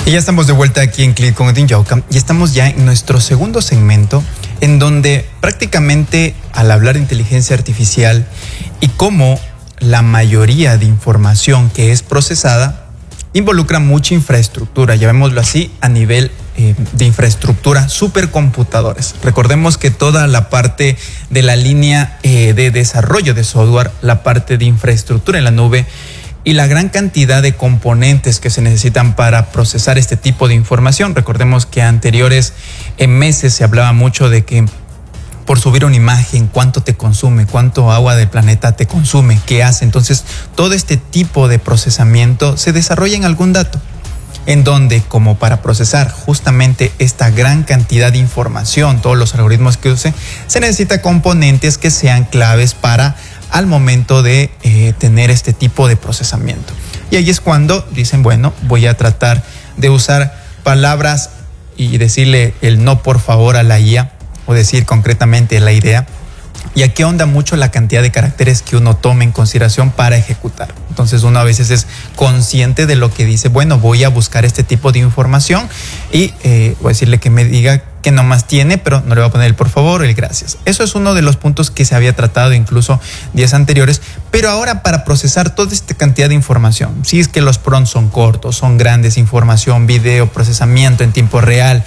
Y ya estamos de vuelta aquí en Click con Edwin Yauca y estamos ya en nuestro segundo segmento, en donde prácticamente al hablar de inteligencia artificial y cómo la mayoría de información que es procesada involucra mucha infraestructura, llamémoslo así, a nivel de infraestructura, supercomputadores. Recordemos que toda la parte de la línea de desarrollo de software, la parte de infraestructura en la nube y la gran cantidad de componentes que se necesitan para procesar este tipo de información. Recordemos que anteriores meses se hablaba mucho de que por subir una imagen, cuánto te consume, cuánto agua del planeta te consume, qué hace. Entonces, todo este tipo de procesamiento se desarrolla en algún dato, en donde, como para procesar justamente esta gran cantidad de información, todos los algoritmos que use, se necesita componentes que sean claves para al momento de tener este tipo de procesamiento. Y ahí es cuando dicen, bueno, voy a tratar de usar palabras y decirle el no por favor a la IA, o decir concretamente la idea, y aquí onda mucho la cantidad de caracteres que uno tome en consideración para ejecutar. Entonces uno a veces es consciente de lo que dice, bueno, voy a buscar este tipo de información y voy a decirle que me diga que nomás tiene, pero no le voy a poner el por favor o el gracias. Eso es uno de los puntos que se había tratado incluso días anteriores, pero ahora para procesar toda esta cantidad de información, si es que los prompts son cortos, son grandes, información, video, procesamiento en tiempo real,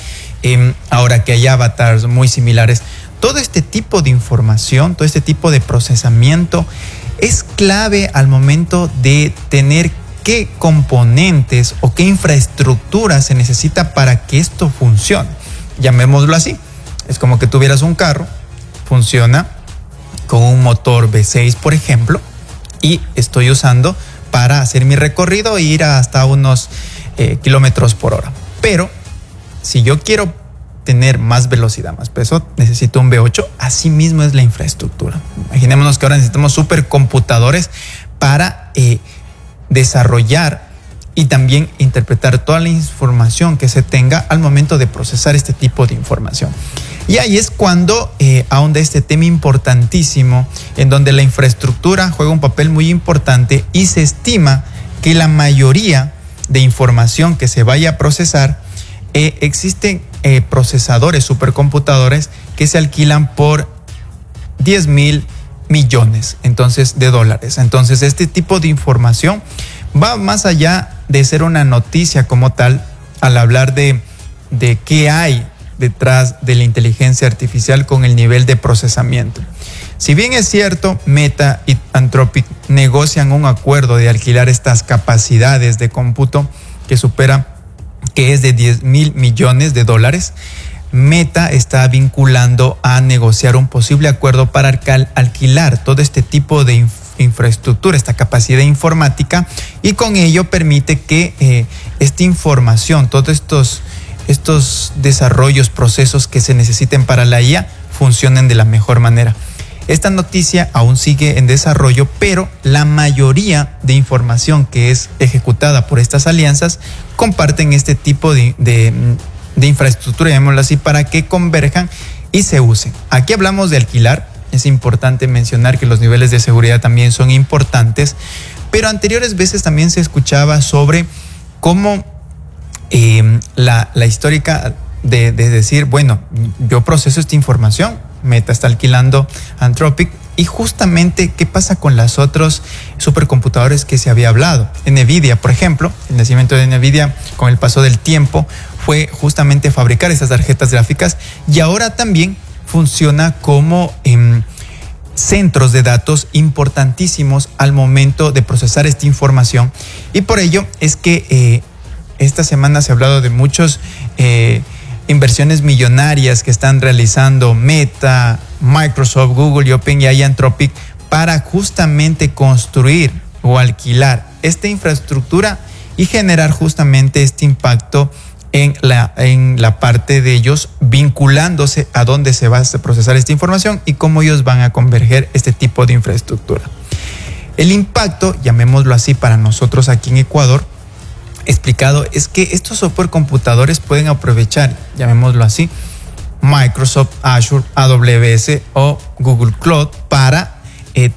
ahora que hay avatars muy similares, todo este tipo de información, todo este tipo de procesamiento es clave al momento de tener qué componentes o qué infraestructura se necesita para que esto funcione. Llamémoslo así. Es como que tuvieras un carro, funciona con un motor V6, por ejemplo, y estoy usando para hacer mi recorrido e ir hasta unos kilómetros por hora. Pero si yo quiero tener más velocidad, más peso, necesito un V8. Así mismo es la infraestructura. Imaginémonos que ahora necesitamos supercomputadores para desarrollar y también interpretar toda la información que se tenga al momento de procesar este tipo de información. Y ahí es cuando ahonda este tema importantísimo, en donde la infraestructura juega un papel muy importante y se estima que la mayoría de información que se vaya a procesar, existen procesadores, supercomputadores que se alquilan por 10,000 millones de dólares. Entonces, este tipo de información va más allá de ser una noticia como tal, al hablar de qué hay detrás de la inteligencia artificial con el nivel de procesamiento. Si bien es cierto, Meta y Anthropic negocian un acuerdo de alquilar estas capacidades de cómputo que es de 10,000 millones de dólares, Meta está vinculando a negociar un posible acuerdo para alquilar todo este tipo de infraestructura, esta capacidad informática, y con ello permite que esta información, todos estos desarrollos, procesos que se necesiten para la IA funcionen de la mejor manera. Esta noticia aún sigue en desarrollo, pero la mayoría de información que es ejecutada por estas alianzas comparten este tipo de infraestructura, llamémoslo así, para que converjan y se usen. Aquí hablamos de alquilar. Es importante mencionar que los niveles de seguridad también son importantes, pero anteriores veces también se escuchaba sobre cómo la histórica de decir, bueno, yo proceso esta información, Meta está alquilando Anthropic, y justamente qué pasa con los otros supercomputadores que se había hablado. NVIDIA, por ejemplo, el nacimiento de NVIDIA con el paso del tiempo fue justamente fabricar esas tarjetas gráficas, y ahora también funciona como centros de datos importantísimos al momento de procesar esta información, y por ello es que esta semana se ha hablado de muchos inversiones millonarias que están realizando Meta, Microsoft, Google y OpenAI, Anthropic, para justamente construir o alquilar esta infraestructura y generar justamente este impacto en la parte de ellos, vinculándose a dónde se va a procesar esta información y cómo ellos van a converger este tipo de infraestructura. El impacto, llamémoslo así para nosotros aquí en Ecuador, explicado, es que estos supercomputadores pueden aprovechar, llamémoslo así, Microsoft Azure, AWS o Google Cloud para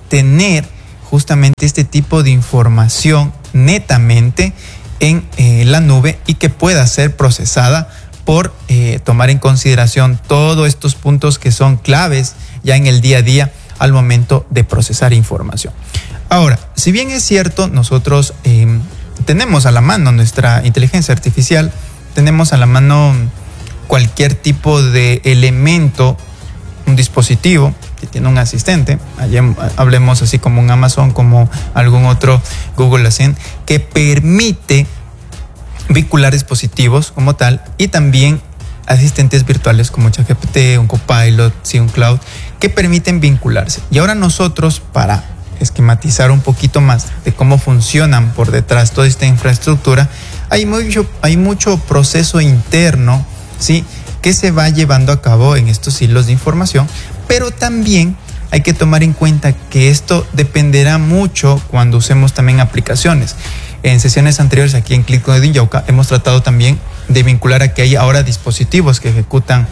tener justamente este tipo de información netamente en la nube y que pueda ser procesada por tomar en consideración todos estos puntos que son claves ya en el día a día al momento de procesar información. Ahora, si bien es cierto, nosotros tenemos a la mano nuestra inteligencia artificial, tenemos a la mano cualquier tipo de elemento, un dispositivo que tiene un asistente, hablemos así como un Amazon, como algún otro Google Assistant, que permite vincular dispositivos como tal, y también asistentes virtuales como ChatGPT, un Copilot, un Cloud, que permiten vincularse. Y ahora nosotros, para esquematizar un poquito más de cómo funcionan por detrás toda esta infraestructura, hay mucho proceso interno, ¿sí?, que se va llevando a cabo en estos hilos de información, pero también hay que tomar en cuenta que esto dependerá mucho cuando usemos también aplicaciones. En sesiones anteriores aquí en Click con Edwin Yauca hemos tratado también de vincular a que hay ahora dispositivos que ejecutan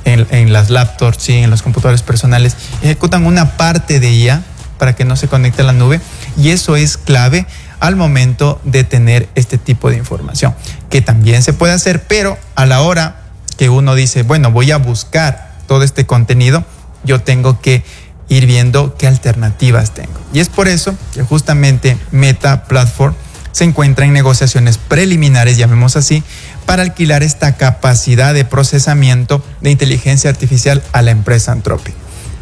en las laptops, ¿sí?, en los computadores personales, ejecutan una parte de IA para que no se conecte a la nube, y eso es clave al momento de tener este tipo de información, que también se puede hacer, pero a la hora que uno dice, bueno, voy a buscar todo este contenido, yo tengo que ir viendo qué alternativas tengo. Y es por eso que justamente Meta Platform se encuentra en negociaciones preliminares, llamemos así, para alquilar esta capacidad de procesamiento de inteligencia artificial a la empresa Anthropic.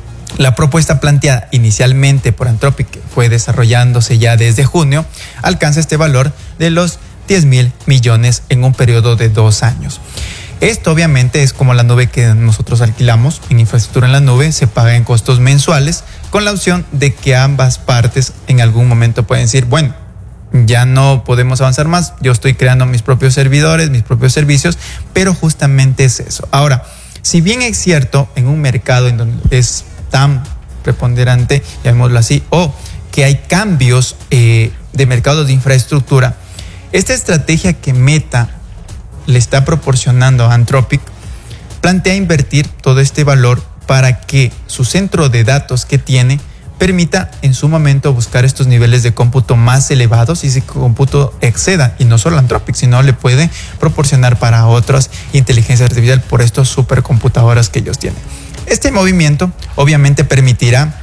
La propuesta planteada inicialmente por Anthropic, que fue desarrollándose ya desde junio, alcanza este valor de los 10,000 millones en un periodo de 2 años. Esto obviamente es como la nube que nosotros alquilamos, en infraestructura en la nube, se paga en costos mensuales, con la opción de que ambas partes en algún momento pueden decir, bueno, ya no podemos avanzar más, yo estoy creando mis propios servidores, mis propios servicios, pero justamente es eso. Ahora, si bien es cierto, en un mercado en donde es tan preponderante, llamémoslo así, o que hay cambios de mercados de infraestructura, esta estrategia que Meta le está proporcionando a Anthropic plantea invertir todo este valor para que su centro de datos que tiene permita en su momento buscar estos niveles de cómputo más elevados, y ese cómputo exceda, y no solo Anthropic, sino le puede proporcionar para otras inteligencias artificiales por estos supercomputadoras que ellos tienen. Este movimiento obviamente permitirá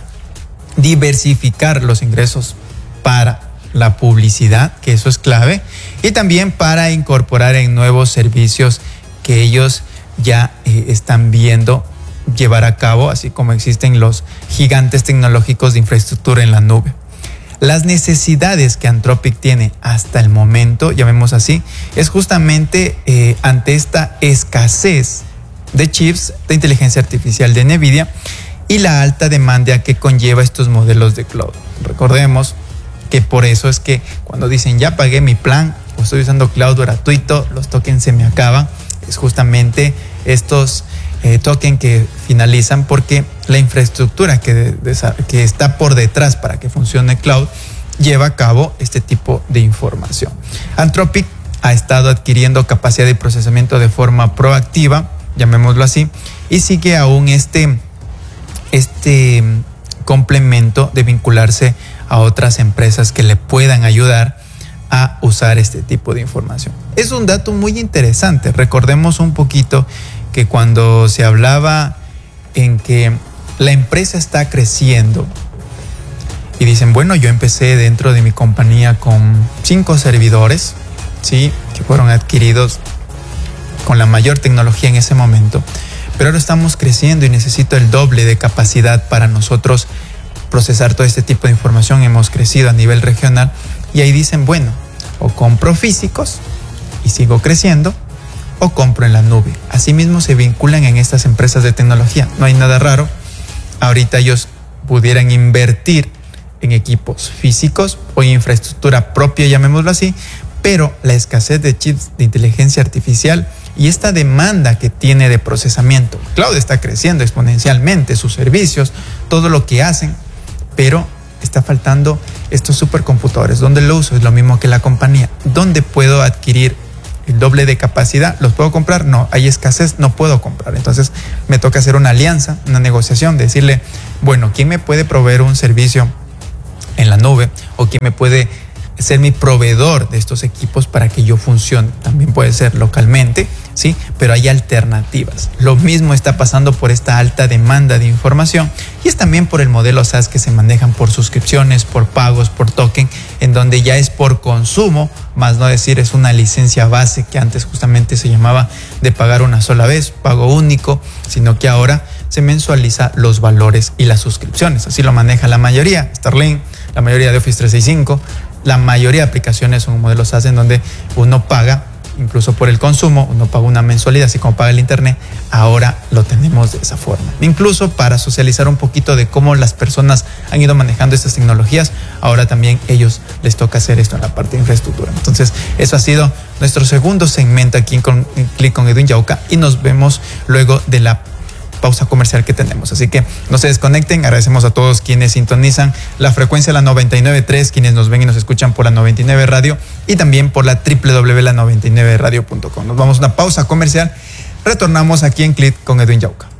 diversificar los ingresos para la publicidad, que eso es clave, y también para incorporar en nuevos servicios que ellos ya están viendo llevar a cabo, así como existen los gigantes tecnológicos de infraestructura en la nube. Las necesidades que Anthropic tiene hasta el momento, llamemos así, es justamente ante esta escasez de chips de inteligencia artificial de NVIDIA y la alta demanda que conlleva estos modelos de cloud. Recordemos que por eso es que cuando dicen ya pagué mi plan o estoy usando cloud gratuito, los tokens se me acaban, es justamente estos tokens que finalizan porque la infraestructura que está por detrás para que funcione cloud lleva a cabo este tipo de información. Anthropic ha estado adquiriendo capacidad de procesamiento de forma proactiva, llamémoslo así, y sigue aún este complemento de vincularse a otras empresas que le puedan ayudar a usar este tipo de información. Es un dato muy interesante. Recordemos un poquito que cuando se hablaba en que la empresa está creciendo y dicen, bueno, yo empecé dentro de mi compañía con 5 servidores, ¿sí?, que fueron adquiridos con la mayor tecnología en ese momento, pero ahora estamos creciendo y necesito el doble de capacidad para nosotros procesar todo este tipo de información. Hemos crecido a nivel regional y ahí dicen, bueno, o compro físicos y sigo creciendo, o compro en la nube. Asimismo se vinculan en estas empresas de tecnología. No hay nada raro. Ahorita ellos pudieran invertir en equipos físicos o infraestructura propia, llamémoslo así, pero la escasez de chips de inteligencia artificial y esta demanda que tiene de procesamiento, cloud está creciendo exponencialmente, sus servicios, todo lo que hacen, pero está faltando estos supercomputadores. ¿Dónde lo uso? Es lo mismo que la compañía. ¿Dónde puedo adquirir el doble de capacidad? ¿Los puedo comprar? No, hay escasez, no puedo comprar. Entonces me toca hacer una alianza, una negociación, decirle, bueno, ¿quién me puede proveer un servicio en la nube? ¿O quién me puede ser mi proveedor de estos equipos para que yo funcione. También puede ser localmente, ¿sí? Pero hay alternativas. Lo mismo está pasando por esta alta demanda de información y es también por el modelo SaaS que se manejan por suscripciones, por pagos, por token, en donde ya es por consumo, más no decir es una licencia base que antes justamente se llamaba de pagar una sola vez, pago único, sino que ahora se mensualiza los valores y las suscripciones. Así lo maneja la mayoría, Starlink, la mayoría de Office 365, la mayoría de aplicaciones son modelos SaaS en donde uno paga incluso por el consumo, uno paga una mensualidad, así como paga el internet. Ahora lo tenemos de esa forma. Incluso para socializar un poquito de cómo las personas han ido manejando estas tecnologías, ahora también ellos les toca hacer esto en la parte de infraestructura. Entonces, eso ha sido nuestro segundo segmento aquí en Click con Edwin Yauca y nos vemos luego de la pausa comercial que tenemos. Así que no se desconecten. Agradecemos a todos quienes sintonizan la frecuencia la 99.3, quienes nos ven y nos escuchan por la 99 Radio y también por la www.la99radio.com. Nos vamos a una pausa comercial. Retornamos aquí en Click con Edwin Yauca.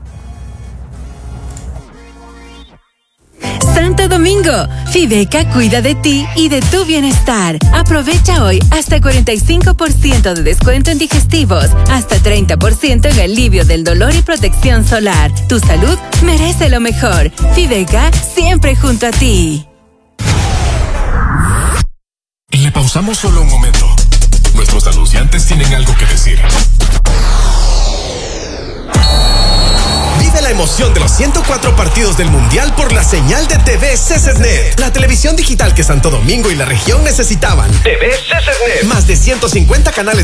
Santo Domingo, Fideca cuida de ti y de tu bienestar. Aprovecha hoy hasta 45% de descuento en digestivos, hasta 30% en alivio del dolor y protección solar. Tu salud merece lo mejor. Fideca, siempre junto a ti. Le pausamos solo un momento. Nuestros anunciantes tienen algo que decir. Vive la emoción de los 104 partidos del Mundial por la señal de TV CCSnet, la televisión digital que Santo Domingo y la región necesitaban. TV CCSnet, más de 150 canales